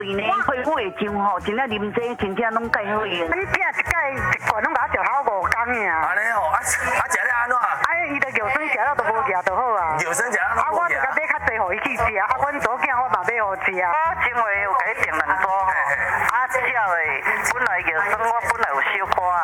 对呢，皮肤会痒吼，真正啉这真正拢介好用。 你拼一盖一罐拢甲我食好5工尔。 安尼吼，食了安怎？ 伊就药水食了都无饿就好啊。 药水食了都无饿。 我就甲买较济，互伊去食。阮祖囝我嘛买互食。我前回有甲伊订2组，少的本来药水我本来有小可我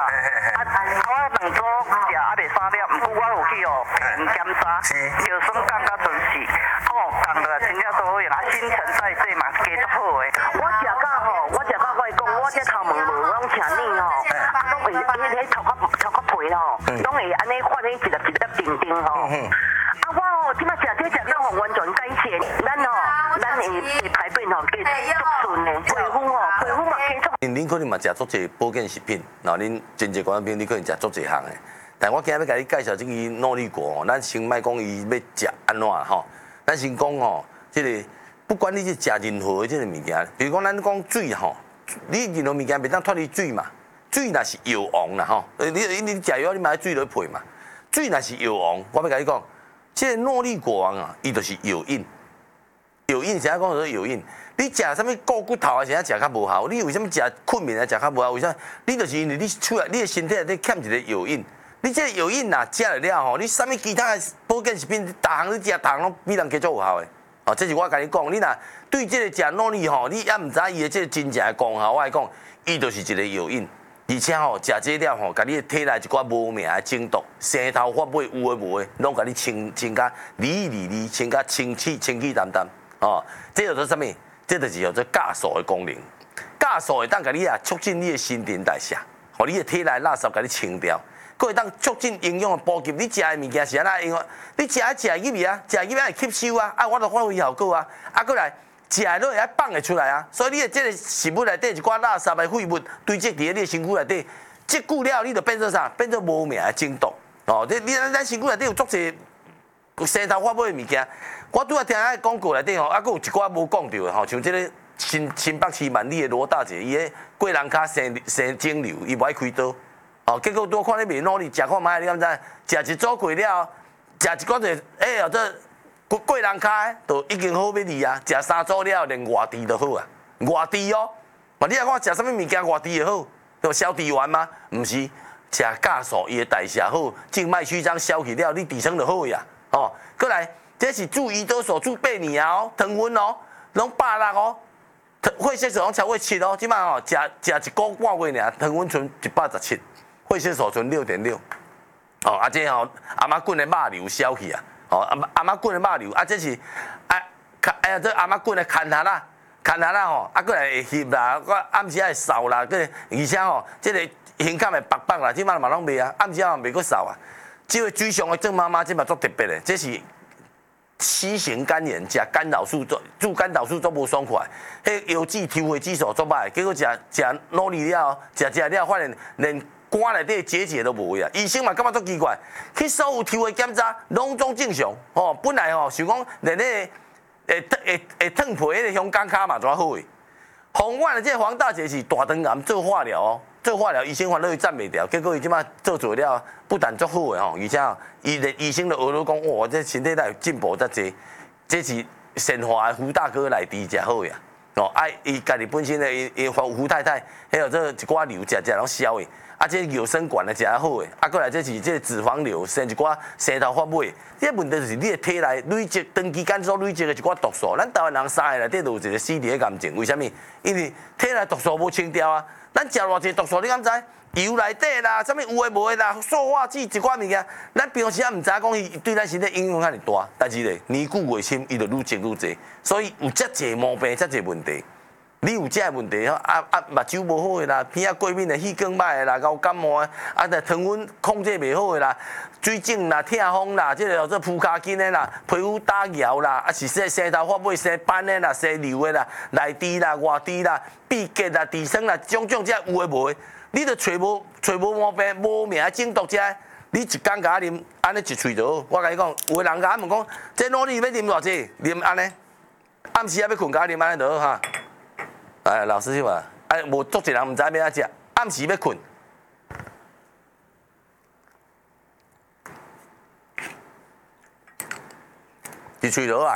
2组食未3粒，毋过我有去检查，药水降到准时，降落真正都好用，新陈代谢嘛加足好的。 我食到我讲，我这头毛无拢请你吼，拢会迄头壳皮吼，拢会安尼发起一粒定吼。我吼即摆食这食了吼完全改善，咱会排便吼加足顺的，皮肤嘛加足。 恁可能嘛食足侪保健食品，然后恁真济观众朋友你可能食足侪项的，但我今日要甲你介绍这个诺丽果，咱先莫讲伊要食安怎吼，咱先讲吼，这个不管你是食任何的这个物件，比如讲咱讲水吼。你任何物件袂当脱离水嘛？水若是药王啦吼，你食药你嘛要水落配嘛？水若是药王，我要甲你讲，这个诺丽果王啊，伊就是药引。药引啥讲做药引？你食啥物固骨头啊？啥食较无效？你为什么食困眠啊？食较无效？为啥？你就是因为你出来，你的身体内底欠一个药引。你这个药引呐，食了吼，你啥物其他的保健食品，逐项你食，逐项拢比人加足有效的。哦，这是我甲你讲，你若对这个食诺丽吼，你也毋知伊的这个真正的功效，我来讲，伊就是一个药引，而且吼食这了吼，甲你的体内一寡无名的症毒、生头发尾有诶无诶，拢甲你清甲理，清甲清气淡淡。哦，这叫做啥物？这就是叫做酵素的功能。酵素会当甲你啊促进你的新陈代谢，互你的体内垃圾甲你清掉。佫会当促进营养的补给，你食的物件是安那用？你食入去啊，食入去会吸收啊，我就发挥效果啊。过来食的都会爱放会出来啊。所以你的这个食物内底一寡垃圾的废物堆积伫你的身躯内底，积久了你就变做啥？变做无名的症毒。哦，咱身躯内底有足侪生头发尾的物件。我拄仔听迄广告内底吼，佫有一寡无讲到的吼，像这个新北市万里的罗大姐，伊个过人骹生肿瘤，伊无爱开刀。哦，结果多看你袂努力，食看卖，你敢知？食一组过了，食一寡就过人骹就已经好要离啊，食3组了连外地就好啊，外地哦。嘛，你来看食啥物物件外地就好，就消地丸吗？毋是，食酵素伊的代谢好，静脉曲张消去了，你底层就好呀。哦，过来，这是注胰岛素注8年啊哦，糖分哦，拢160哦。血色素拢超过7哦，即摆哦，食一个半月尔，糖分剩117。血色素存6.6，哦，这吼阿妈滚的肉瘤消去啊，哦，阿妈滚的肉瘤，这是这阿妈滚的牵下啦吼，过来会翕啦，我暗时会瘦啦，而且吼，这个胸坎会白啦，即摆嘛拢袂啊，暗时嘛袂阁瘦啊。这个水上的郑妈妈即嘛足特别的，这是C型肝炎，食干扰素做干扰素做无爽快，迄腰子抽血指数足歹，结果食努力了，食了发现连肝内底结节都无啊！医生嘛感觉足奇怪，去所有抽的检查拢总正常。哦，本来吼想讲连迄会脱皮迄个胸肝骹嘛怎好诶？红丸的这黄大姐是大肠癌做化疗哦，做化疗医生烦恼伊站袂掉，结果伊即摆做了，不但足好诶吼，而且伊连医生都学了讲，哇，这身体内有进步遮济，这是神华的胡大哥来治才好呀。哦，伊家己本身的伊胡太太，还有这一寡瘤食拢消诶。这药生管的食较好诶，过来这是这脂肪瘤，生一寡生头发尾。这问题就是你的体内累积长期间所累积的一寡毒素，咱台湾人3个内底都有一个 CD 的癌症，为什么？因为体内毒素无清掉啊。咱食偌济毒素，你敢知？油内底啦，啥物有诶无诶啦，塑化剂一寡物件，咱平时也毋知讲伊对咱身体影响遐尼大，但是咧年久月深，伊就愈积愈济，所以有遮济毛病，遮济问题。你有这问题，目睭无好诶啦，鼻仔过敏诶，气管歹诶啦，有感冒诶，糖分控制袂好诶啦，水肿啦、痛风啦，这个叫做扑卡筋诶啦，皮肤打摇啦，是生头发尾生斑诶啦、生瘤诶啦、内痔啦、外痔啦、闭结啦、痔疮啦，种种这有诶无诶，你着找无毛病、无名症毒这，你一工甲我啉，安尼一喙就好。我甲你讲，有诶人甲我问讲，这努力要啉偌济？啉安尼，暗时也要困甲我啉安尼就好哈。老师就话，无足一人毋知要安怎食，暗时要困，一喙落啊，